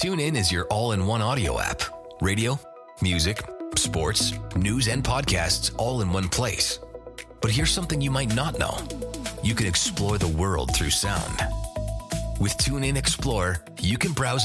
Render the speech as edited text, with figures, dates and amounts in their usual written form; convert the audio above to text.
TuneIn is your all-in-one audio app. Radio, music, sports, news, and podcasts all in one place. But here's something you might not know. You can explore the world through sound. With TuneIn Explore, you can browse